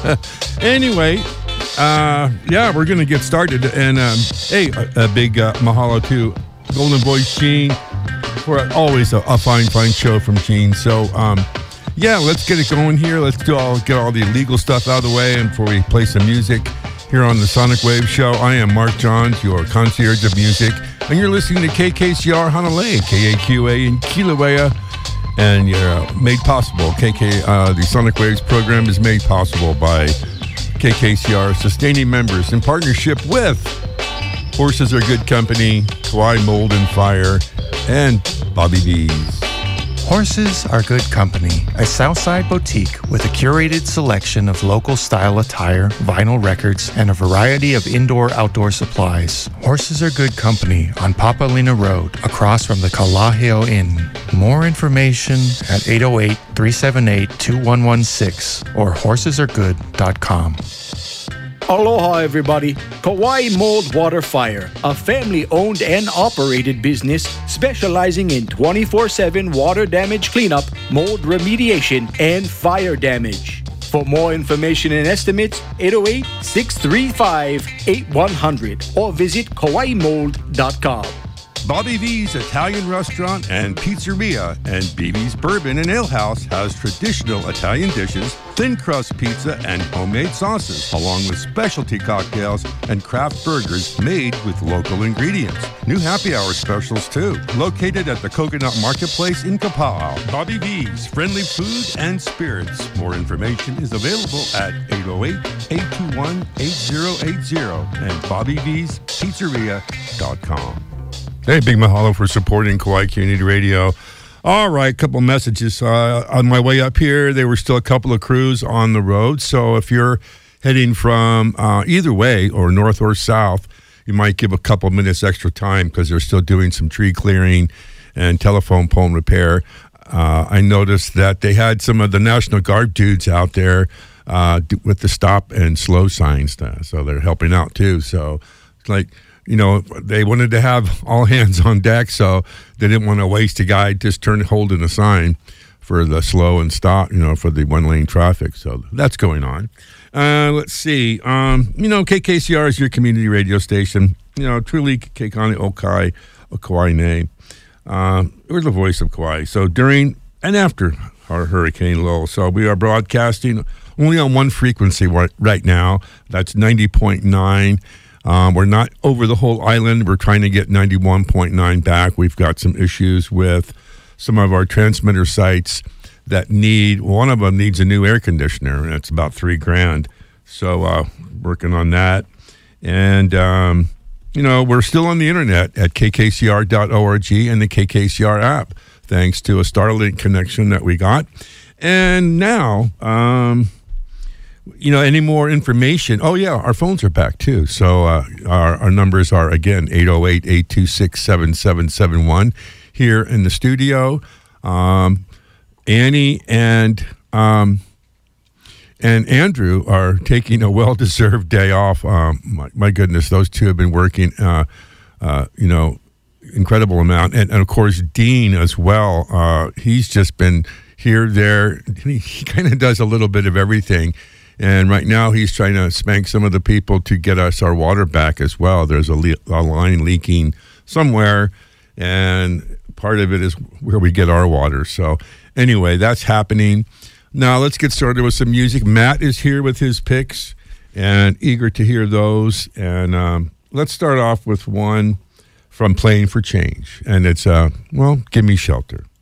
Anyway, yeah, we're going to get started. And hey, a big mahalo to Golden Voice Gene for always a fine show from Gene. So, yeah, let's get it going here. Let's get all the legal stuff out of the way and before we play some music here on the Sonic Wave Show. I am Mark Johns, your concierge of music, and you're listening to KKCR Hanalei, KAQA in Kilauea, and you're made possible. The Sonic Waves program is made possible by KKCR sustaining members in partnership with Horses Are Good Company, Kauai Mold and Fire, and Bobby V's. Horses Are Good Company, a Southside boutique with a curated selection of local style attire, vinyl records, and a variety of indoor-outdoor supplies. Horses Are Good Company on Papalina Road, across from the Kalaheo Inn. More information at 808-378-2116 or horsesaregood.com. Aloha, everybody. Kauai Mold Water Fire, a family-owned and operated business specializing in 24/7 water damage cleanup, mold remediation, and fire damage. For more information and estimates, 808-635-8100 or visit kawaimold.com. Bobby V's Italian Restaurant and Pizzeria and BB's Bourbon and Ale House has traditional Italian dishes, thin crust pizza, and homemade sauces, along with specialty cocktails and craft burgers made with local ingredients. New happy hour specials, too. Located at the Coconut Marketplace in Kapa'au. Bobby V's Friendly Food and Spirits. More information is available at 808-821-8080 and BobbyV'sPizzeria.com. Hey, big mahalo for supporting Kauai Community Radio. All right, couple messages. On my way up here, there were still a couple of crews on the road. So if you're heading from either way, or north or south, you might give a couple minutes extra time because they're still doing some tree clearing and telephone pole repair. I noticed that they had some of the National Guard dudes out there with the stop and slow signs. So they're helping out too. So it's like, you know, they wanted to have all hands on deck, so they didn't want to waste a guy just holding a sign for the slow and stop, you know, for the one-lane traffic. So that's going on. Let's see. You know, KKCR is your community radio station. You know, truly Keikani Okai o Kauai nei. We're the voice of Kauai. So during and after our Hurricane Lowell. So we are broadcasting only on one frequency right now. That's 90.9. We're not over the whole island. We're trying to get 91.9 back. We've got some issues with some of our transmitter sites that one of them needs a new air conditioner, and it's about $3,000. So working on that. And, you know, we're still on the internet at kkcr.org and the KKCR app, thanks to a Starlink connection that we got. And now, you know, any more information? Oh, yeah, our phones are back, too. So our numbers are, again, 808-826-7771 here in the studio. Annie and Andrew are taking a well-deserved day off. My goodness, those two have been working, you know, incredible amount. And, of course, Dean as well. He's just been here, there. He kind of does a little bit of everything. And right now he's trying to spank some of the people to get us our water back as well. There's a line leaking somewhere, and part of it is where we get our water. So anyway, that's happening. Now let's get started with some music. Matt is here with his picks and eager to hear those. And let's start off with one from Playing for Change. And it's, Give Me Shelter.